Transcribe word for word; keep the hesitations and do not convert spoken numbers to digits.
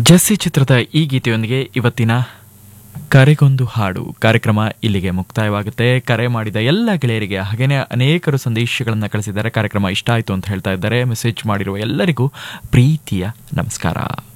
ಜಸ್ಸಿ ಚಿತ್ರದ ಈ ಗೀತೆಯೊಂದಿಗೆ ಇವತ್ತಿನ ಕರೆಗೊಂದು ಹಾಡು ಕಾರ್ಯಕ್ರಮ ಇಲ್ಲಿಗೆ ಮುಕ್ತಾಯವಾಗುತ್ತೆ. ಕರೆ ಮಾಡಿದ ಎಲ್ಲ ಗೆಳೆಯರಿಗೆ ಹಾಗೇನೆ ಅನೇಕರು ಸಂದೇಶಗಳನ್ನು ಕಳಿಸಿದ್ದಾರೆ. ಕಾರ್ಯಕ್ರಮ ಇಷ್ಟ ಆಯಿತು ಅಂತ ಹೇಳ್ತಾ ಇದ್ದಾರೆ. ಮೆಸೇಜ್ ಮಾಡಿರುವ ಎಲ್ಲರಿಗೂ ಪ್ರೀತಿಯ ನಮಸ್ಕಾರ.